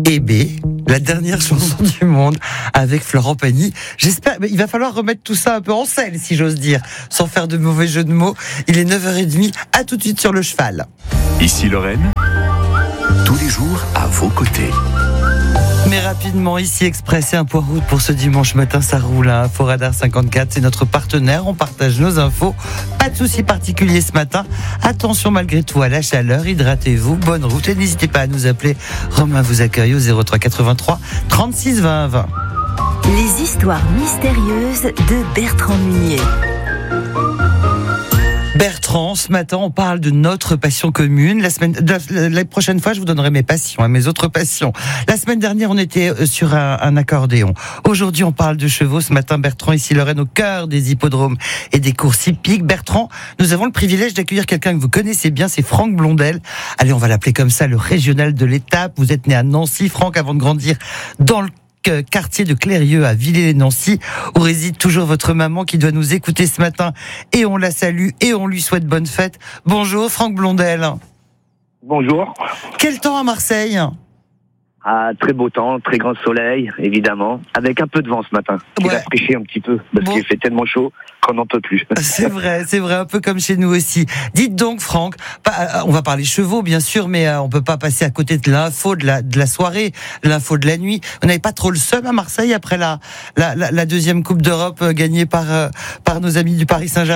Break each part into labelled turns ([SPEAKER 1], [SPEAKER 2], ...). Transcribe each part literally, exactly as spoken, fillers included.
[SPEAKER 1] et B, la dernière chanson du monde avec Florent Pagny. J'espère, mais il va falloir remettre tout ça un peu en selle, si j'ose dire, sans faire de mauvais jeux de mots. Il est neuf heures trente, à tout de suite sur le cheval.
[SPEAKER 2] Ici Lorraine, tous les jours à vos côtés.
[SPEAKER 1] Mais rapidement, ici Express et un point route pour ce dimanche matin, ça roule. Hein. Info Radar cinquante-quatre, c'est notre partenaire, on partage nos infos. Pas de soucis particuliers ce matin. Attention malgré tout à la chaleur, hydratez-vous, bonne route et n'hésitez pas à nous appeler. Romain vous accueille au zéro trois quatre-vingt-trois trente-six vingt vingt.
[SPEAKER 3] Les histoires mystérieuses de Bertrand Munier.
[SPEAKER 1] Bertrand, ce matin, on parle de notre passion commune. La semaine, la, la prochaine fois, je vous donnerai mes passions, hein, mes autres passions. La semaine dernière, on était sur un, un accordéon. Aujourd'hui, on parle de chevaux. Ce matin, Bertrand, ici Lorraine, au cœur des hippodromes et des courses hippiques. Bertrand, nous avons le privilège d'accueillir quelqu'un que vous connaissez bien, c'est Franck Blondel. Allez, on va l'appeler comme ça, le régional de l'étape. Vous êtes né à Nancy, Franck, avant de grandir dans le quartier de Clérieux à Villers-les-Nancy, où réside toujours votre maman qui doit nous écouter ce matin, et on la salue et on lui souhaite bonne fête. Bonjour Franck Blondel.
[SPEAKER 4] Bonjour.
[SPEAKER 1] Quel temps à Marseille ?
[SPEAKER 4] Ah, très beau temps, très grand soleil, évidemment, avec un peu de vent ce matin. Il
[SPEAKER 1] Ouais.
[SPEAKER 4] a fraîchi un petit peu, parce
[SPEAKER 1] Bon.
[SPEAKER 4] qu'il fait tellement chaud qu'on n'en peut plus.
[SPEAKER 1] C'est vrai, c'est vrai, un peu comme chez nous aussi. Dites donc Franck, pas, euh, on va parler chevaux bien sûr, mais euh, on peut pas passer à côté de l'info de la, de la soirée, de l'info de la nuit. Vous n'avez pas trop le seum à Marseille après la, la, la, la deuxième Coupe d'Europe euh, gagnée par, euh, par nos amis du Paris Saint-Germain ?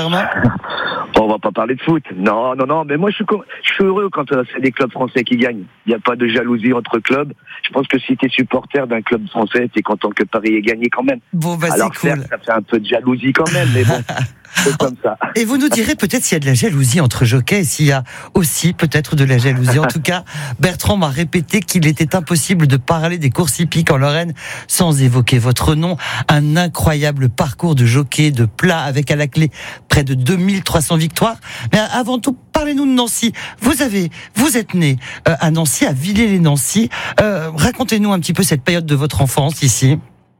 [SPEAKER 4] On va pas parler de foot. Non, non, non, mais moi je suis, co- je suis heureux quand euh, c'est des clubs français qui gagnent. Il n'y a pas de jalousie entre clubs. Je pense que si tu es supporter d'un club français, tu es content que Paris ait gagné quand même.
[SPEAKER 1] Bon, bah
[SPEAKER 4] Alors
[SPEAKER 1] c'est cool.
[SPEAKER 4] certes, ça fait un peu de jalousie quand même, mais bon, c'est comme ça.
[SPEAKER 1] Et vous nous direz peut-être s'il y a de la jalousie entre jockeys et s'il y a aussi peut-être de la jalousie. En tout cas, Bertrand m'a répété qu'il était impossible de parler des courses hippiques en Lorraine sans évoquer votre nom. Un incroyable parcours de jockey, de plat, avec à la clé près de deux mille trois cents victoires. Mais avant tout, parlez-nous de Nancy. Vous avez, vous êtes né euh, à Nancy, à Villers-les-Nancy. Euh, racontez-nous un petit peu cette période de votre enfance ici.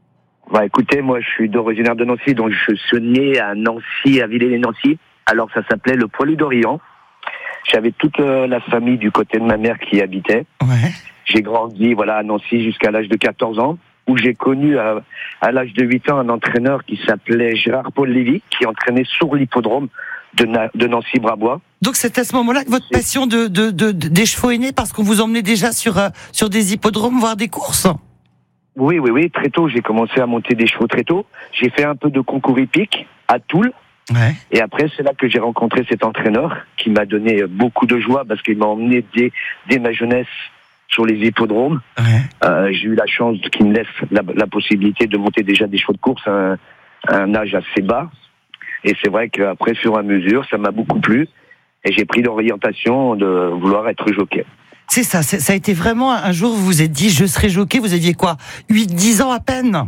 [SPEAKER 4] Bah écoutez, moi je suis d'originaire de Nancy, donc je suis né à Nancy, à Villers-les-Nancy. Alors ça s'appelait le Poilu d'Orient. J'avais toute euh, la famille du côté de ma mère qui y habitait.
[SPEAKER 1] Ouais.
[SPEAKER 4] J'ai grandi voilà, à Nancy jusqu'à l'âge de quatorze ans, où j'ai connu à, à l'âge de huit ans un entraîneur qui s'appelait Gérard-Paul Lévy, qui entraînait sur l'hippodrome de, Na- de Nancy-Brabois.
[SPEAKER 1] Donc c'est à ce moment-là que votre passion de, de, de, de- des chevaux est née, parce qu'on vous emmenait déjà sur, euh, sur des hippodromes voir des courses.
[SPEAKER 4] Oui, oui, oui, très tôt, j'ai commencé à monter des chevaux très tôt. J'ai fait un peu de concours hippique à Toul.
[SPEAKER 1] Ouais.
[SPEAKER 4] Et après, c'est là que j'ai rencontré cet entraîneur qui m'a donné beaucoup de joie parce qu'il m'a emmené dès, dès ma jeunesse sur les hippodromes.
[SPEAKER 1] Ouais.
[SPEAKER 4] Euh, j'ai eu la chance qu'il me laisse la, la possibilité de monter déjà des chevaux de course à un, à un âge assez bas. Et c'est vrai qu'après, sur à mesure, ça m'a beaucoup plu. Et j'ai pris l'orientation de vouloir être jockey.
[SPEAKER 1] C'est ça, c'est, ça a été vraiment un jour où vous vous êtes dit je serai jockey, vous aviez quoi, huit dix ans à peine?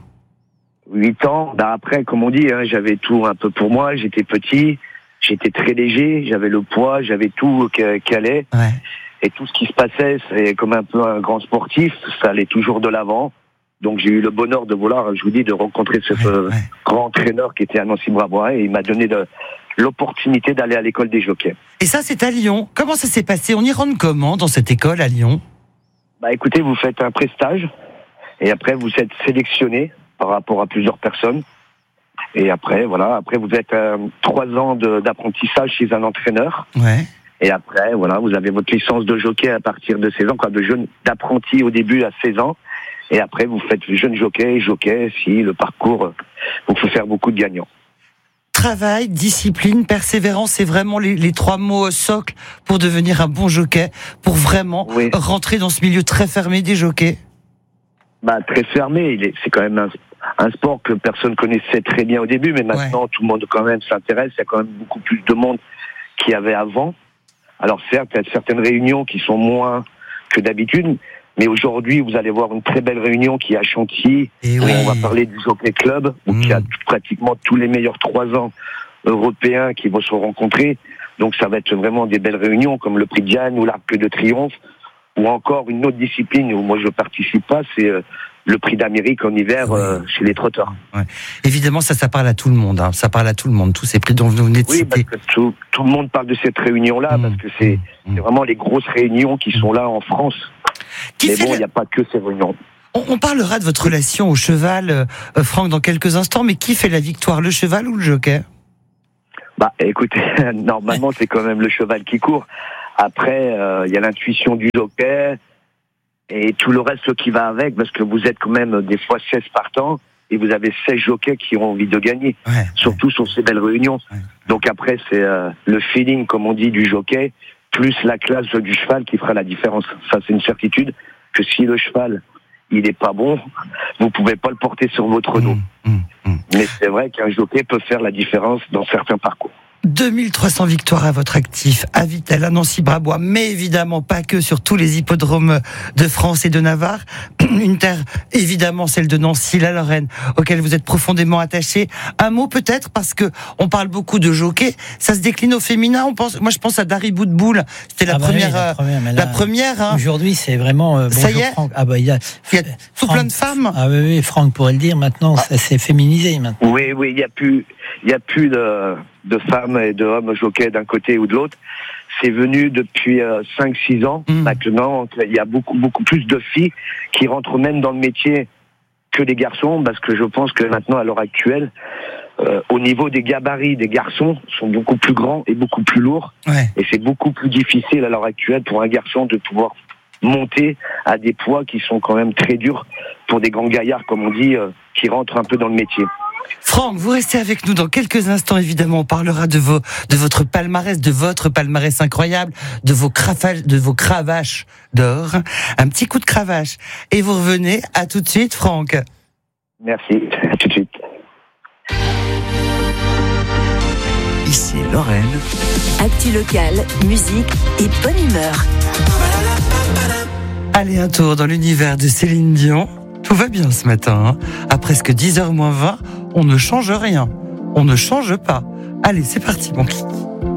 [SPEAKER 4] Huit ans, bah après, comme on dit, hein, j'avais tout un peu pour moi, j'étais petit, j'étais très léger, j'avais le poids, j'avais tout qui allait.
[SPEAKER 1] Ouais.
[SPEAKER 4] Et tout ce qui se passait, c'est comme un peu un grand sportif, ça allait toujours de l'avant. Donc j'ai eu le bonheur de vouloir, je vous dis, de rencontrer ce
[SPEAKER 1] Ouais,
[SPEAKER 4] euh,
[SPEAKER 1] ouais.
[SPEAKER 4] grand entraîneur qui était à Nancy-Brabois et il m'a donné de, l'opportunité d'aller à l'école des jockeys.
[SPEAKER 1] Et ça, c'est à Lyon. Comment ça s'est passé? On y rentre comment dans cette école à Lyon?
[SPEAKER 4] Bah écoutez, vous faites un prestage et après vous êtes sélectionné par rapport à plusieurs personnes. Et après, voilà, après vous êtes euh, trois ans de, d'apprentissage chez un entraîneur.
[SPEAKER 1] Ouais.
[SPEAKER 4] Et après, voilà, vous avez votre licence de jockey à partir de seize ans, quoi, de jeune, d'apprenti au début à seize ans. Et après, vous faites jeune jockey, jockey, si le parcours vous fait faire beaucoup de gagnants.
[SPEAKER 1] Travail, discipline, persévérance, c'est vraiment les, les trois mots socles pour devenir un bon jockey, pour vraiment
[SPEAKER 4] Oui.
[SPEAKER 1] rentrer dans ce milieu très fermé des jockeys.
[SPEAKER 4] Bah, très fermé, il est, c'est quand même un, un sport que personne connaissait très bien au début, mais maintenant
[SPEAKER 1] Ouais.
[SPEAKER 4] tout le monde quand même s'intéresse, il y a quand même beaucoup plus de monde qu'il y avait avant. Alors certes, il y a certaines réunions qui sont moins que d'habitude, mais aujourd'hui, vous allez voir une très belle réunion qui est à Chantilly,
[SPEAKER 1] Et
[SPEAKER 4] où
[SPEAKER 1] oui.
[SPEAKER 4] on va parler du Jockey Club, où
[SPEAKER 1] Mmh.
[SPEAKER 4] il y a pratiquement tous les meilleurs trois ans européens qui vont se rencontrer. Donc ça va être vraiment des belles réunions, comme le Prix de Diane ou l'Arc de Triomphe, ou encore une autre discipline où moi je participe pas, c'est euh, le Prix d'Amérique en hiver
[SPEAKER 1] Oui.
[SPEAKER 4] euh, chez les trotteurs.
[SPEAKER 1] Évidemment, ça, ça parle à tout le monde. Hein. Ça parle à tout le monde. Tous ces prix dont vous venez de
[SPEAKER 4] Oui, parce
[SPEAKER 1] citer.
[SPEAKER 4] que tout, tout le monde parle de cette réunion-là,
[SPEAKER 1] Mmh.
[SPEAKER 4] parce que c'est,
[SPEAKER 1] Mmh.
[SPEAKER 4] c'est vraiment les grosses réunions qui sont là en France.
[SPEAKER 1] Qui
[SPEAKER 4] Mais
[SPEAKER 1] fait
[SPEAKER 4] bon, il
[SPEAKER 1] la-
[SPEAKER 4] n'y a pas que ces réunions.
[SPEAKER 1] on, on parlera de votre relation au cheval, euh, Franck, dans quelques instants, mais qui fait la victoire, le cheval ou le jockey?
[SPEAKER 4] Bah, écoutez, normalement, c'est quand même le cheval qui court. Après, il euh, y a l'intuition du jockey et tout le reste qui va avec, parce que vous êtes quand même des fois seize partants et vous avez seize jockeys qui ont envie de gagner,
[SPEAKER 1] Ouais,
[SPEAKER 4] surtout sur ces belles réunions.
[SPEAKER 1] Ouais.
[SPEAKER 4] Donc après, c'est euh, le feeling, comme on dit, du jockey, plus la classe du cheval qui fera la différence. Ça, c'est une certitude, que si le cheval, il n'est pas bon, vous pouvez pas le porter sur votre dos.
[SPEAKER 1] Mmh, mmh, mmh.
[SPEAKER 4] Mais c'est vrai qu'un jockey peut faire la différence dans certains parcours.
[SPEAKER 1] deux mille trois cents victoires à votre actif, à Vittel, à Nancy-Brabois, mais évidemment pas que sur tous les hippodromes de France et de Navarre. Une terre, évidemment, celle de Nancy, la Lorraine, auquel vous êtes profondément attaché. Un mot peut-être, parce que on parle beaucoup de jockey, ça se décline au féminin. On pense, moi je pense à Dari Boudboul, c'était la,
[SPEAKER 5] Ah bah
[SPEAKER 1] première,
[SPEAKER 5] oui, la
[SPEAKER 1] euh,
[SPEAKER 5] première, mais
[SPEAKER 1] la
[SPEAKER 5] là,
[SPEAKER 1] première. Hein.
[SPEAKER 5] Aujourd'hui, c'est vraiment. Euh,
[SPEAKER 1] Ça y
[SPEAKER 5] bonjour
[SPEAKER 1] est
[SPEAKER 5] Franck. Ah bah il y a.
[SPEAKER 1] Il y a tout
[SPEAKER 5] Franck-
[SPEAKER 1] plein de femmes.
[SPEAKER 5] Ah oui, oui, Franck pourrait le dire. Maintenant, ça s'est féminisé maintenant.
[SPEAKER 4] Oui, oui, il n'y a plus, il y a plus de, de femmes et d'hommes jockeys d'un côté ou de l'autre. C'est venu depuis euh, cinq six ans.
[SPEAKER 1] Mmh.
[SPEAKER 4] Maintenant, il y a beaucoup, beaucoup plus de filles qui rentrent même dans le métier que des garçons, parce que je pense que maintenant, à l'heure actuelle, euh, au niveau des gabarits des garçons, sont beaucoup plus grands et beaucoup plus lourds.
[SPEAKER 1] Ouais.
[SPEAKER 4] Et c'est beaucoup plus difficile à l'heure actuelle pour un garçon de pouvoir monter à des poids qui sont quand même très durs pour des grands gaillards, comme on dit, euh, qui rentrent un peu dans le métier.
[SPEAKER 1] Franck, vous restez avec nous dans quelques instants, évidemment. On parlera de vos, de votre palmarès, de votre palmarès incroyable, de vos cravaches, de vos cravaches d'or. Un petit coup de cravache. Et vous revenez. À tout de suite, Franck.
[SPEAKER 4] Merci, à tout de suite.
[SPEAKER 2] Ici Lorraine,
[SPEAKER 3] Actu locale, musique et bonne humeur.
[SPEAKER 1] Allez, un tour dans l'univers de Céline Dion. Tout va bien ce matin. Hein. À presque dix heures moins vingt, on ne change rien. On ne change pas. Allez, c'est parti, mon kiki.